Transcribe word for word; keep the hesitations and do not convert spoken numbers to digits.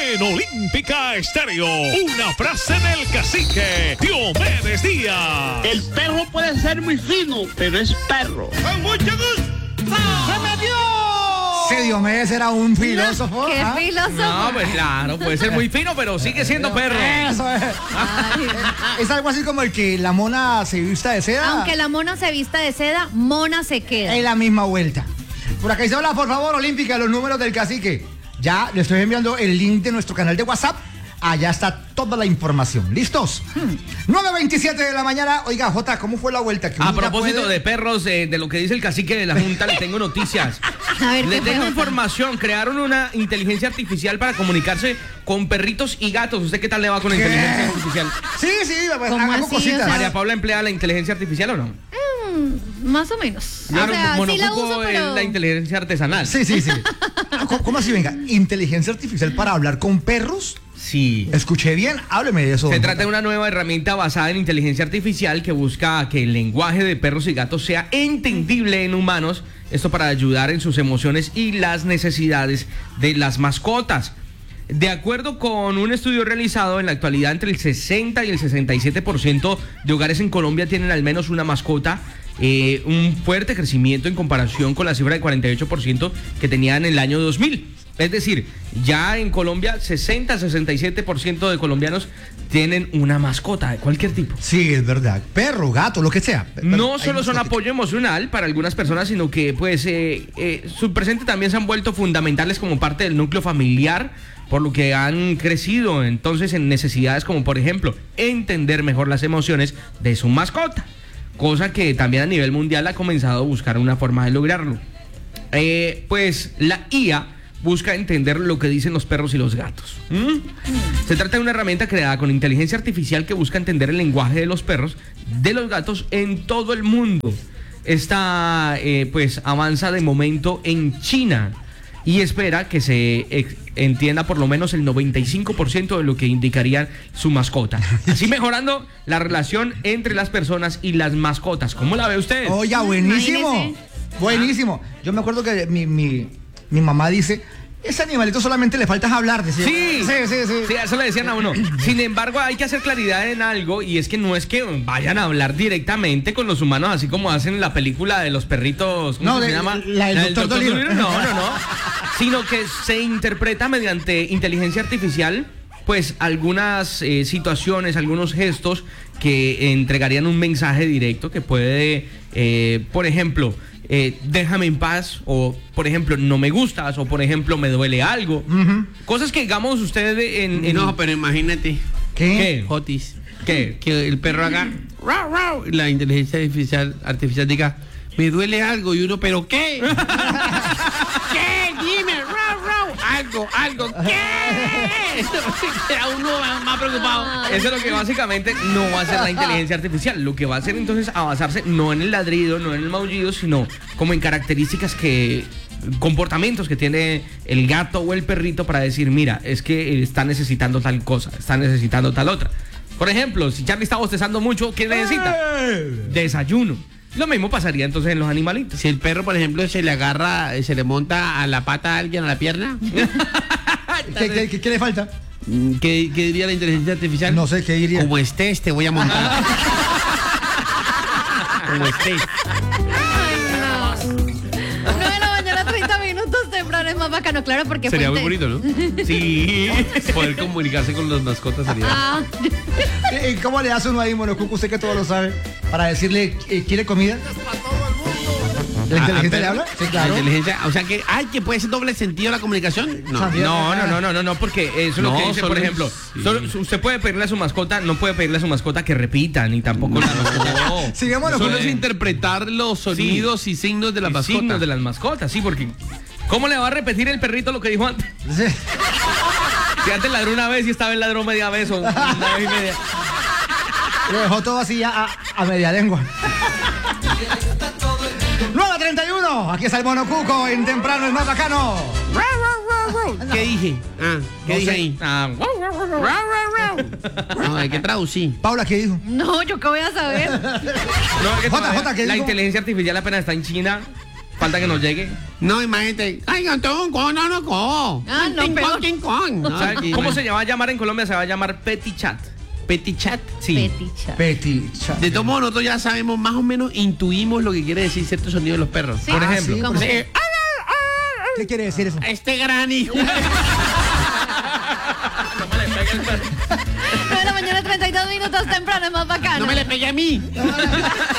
En Olímpica Estéreo, una frase del cacique Diomedes Díaz. El perro puede ser muy fino, pero es perro. ¡Con mucho gusto! ¡Se me dio! Sí, Diomedes era un filósofo. ¿Qué ¿ah? filósofo? No, pues claro, puede ser muy fino, pero sigue siendo perro. Eso es. Ay. Es algo así como el que la mona se vista de seda. Aunque la mona se vista de seda, mona se queda. En la misma vuelta. Por acá dice, hola, por favor, Olímpica, los números del cacique. Ya le estoy enviando el link de nuestro canal de WhatsApp. Allá está toda la información. ¿Listos? Hmm. nueve veintisiete de la mañana. Oiga, Jota, ¿cómo fue la vuelta? Que A uno ya propósito puede- de perros, eh, de lo que dice el cacique de la Junta, le tengo noticias. A ver, Le ¿qué fue, tengo Jota? información. Crearon una inteligencia artificial para comunicarse con perritos y gatos. ¿Usted qué tal le va con la ¿Qué? inteligencia artificial? Sí, sí, pues, ¿Cómo hago así? cositas. O sea, ¿María Paula emplea la inteligencia artificial o no? Mm, más o menos. Claro, o sea, sí la monocuco uso, es pero... la inteligencia artesanal. Sí, sí, sí. ¿Cómo, cómo así, venga? ¿Inteligencia artificial para hablar con perros? Sí. Escuché bien, hábleme de eso. Se don trata de Jota. una nueva herramienta basada en inteligencia artificial que busca que el lenguaje de perros y gatos sea entendible en humanos. Esto para ayudar en sus emociones y las necesidades de las mascotas. De acuerdo con un estudio realizado, en la actualidad entre el sesenta y el sesenta y siete por ciento de hogares en Colombia tienen al menos una mascota. Eh, un fuerte crecimiento en comparación con la cifra de cuarenta y ocho por ciento que tenían en el año dos mil. Es decir, ya en Colombia sesenta a sesenta y siete por ciento de colombianos tienen una mascota de cualquier tipo. Sí, es verdad. Perro, gato, lo que sea. No Hay solo son mascotica. apoyo emocional para algunas personas, sino que pues eh, eh, su presente también se han vuelto fundamentales como parte del núcleo familiar, por lo que han crecido entonces en necesidades como por ejemplo entender mejor las emociones de su mascota, cosa que también a nivel mundial ha comenzado a buscar una forma de lograrlo. Eh, pues la I A busca entender lo que dicen los perros y los gatos. ¿Mm? Se trata de una herramienta creada con inteligencia artificial que busca entender el lenguaje de los perros, de los gatos en todo el mundo. Esta eh, pues avanza de momento en China y espera que se ex- entienda por lo menos el noventa y cinco por ciento de lo que indicaría su mascota. Así mejorando la relación entre las personas y las mascotas. ¿Cómo la ve usted? Oiga, buenísimo. Imagínese. Buenísimo. Yo me acuerdo que mi, mi, mi mamá dice, ese animalito solamente le falta hablar. Decía. Sí, sí, sí, sí. Sí, eso le decían a uno. Sin embargo, hay que hacer claridad en algo, y es que no es que vayan a hablar directamente con los humanos, así como hacen en la película de los perritos. ¿Cómo No, se de- llama? la del Doctor Dolittle. Dolittle. No, no, no. Sino que se interpreta mediante inteligencia artificial, pues algunas eh, situaciones, algunos gestos que entregarían un mensaje directo que puede, eh, por ejemplo, eh, déjame en paz, o por ejemplo, no me gustas, o por ejemplo, me duele algo. Ujú. Cosas que digamos ustedes en, en- No, pero imagínate, ¿Qué? ¿Qué? Jotis, ¿Qué? que el perro haga rau, rau, y la inteligencia artificial, artificial diga, me duele algo, y uno, ¿pero qué? ¿Qué? Dime, rau, rau, algo, algo, ¿qué? Queda uno más, más preocupado. Eso es lo que básicamente no va a hacer la inteligencia artificial. Lo que va a hacer entonces a basarse no en el ladrido, no en el maullido, sino como en características que, comportamientos que tiene el gato o el perrito para decir, mira, es que está necesitando tal cosa, está necesitando tal otra. Por ejemplo, si Charlie está bostezando mucho, ¿qué necesita? Desayuno. Lo mismo pasaría entonces en los animalitos. Si el perro, por ejemplo, se le agarra, se le monta a la pata a alguien, a la pierna, ¿Qué, qué- qué- qué le falta? ¿qué, qué diría la inteligencia artificial? No sé qué diría. Como estés, te voy a montar. Como estés. nueve de la mañana, treinta minutos temprano, es más bacano, claro, porque Sería muy fuente- bonito, ¿no? Sí. Poder comunicarse con las mascotas sería. Ah, ¿Y y cómo le hace uno ahí, Monocuco? Usted que todo lo sabe. Para decirle, eh, ¿quiere comida? ¿La inteligencia le habla? Sí, claro. La inteligencia, o sea que, ay, que puede ser doble sentido la comunicación. No. También. No, no, no, no, no, no, porque eso es lo No, que dice, por solo- ejemplo, sí. solo- usted puede pedirle a su mascota, no puede pedirle a su mascota que repita, ni tampoco la mascota. No. Sigamos los Solo juegos. es interpretar los sonidos y signos de la Y mascota. signos de las mascotas, sí, porque ¿cómo le va a repetir el perrito lo que dijo antes? Sí. Si antes ladró una vez y esta vez ladró media vez o una vez y media. Le dejó todo así ya a, a media lengua. nueve treinta y uno. Aquí está el Monocuco en temprano, es más bacano. ¿Qué dije? Ah, ¿qué No dije sé. ahí? Ah, No, hay que traducir. Paula, ¿qué dijo? no, yo qué voy a saber. no, es que Jota, todavía Jota, ¿qué la dijo? inteligencia artificial apenas está en China. falta que nos llegue. No, imagínate. Ay, Antón, no, no, no. Ah, no, peor. No, ¿Sabe aquí, ¿Cómo man. se va a llamar en Colombia? Se va a llamar Petit Chat. Petit chat. Sí. Peticha. Petit chat. De todos modos, nosotros ya sabemos, más o menos intuimos lo que quiere decir cierto sonido de los perros. Sí. Por Ah, ejemplo. sí, ¿Cómo? Eh, ¿Qué quiere decir eso? este gran hijo. nueve de la mañana, treinta y dos minutos temprano, es más bacano. No me le pegué a mí.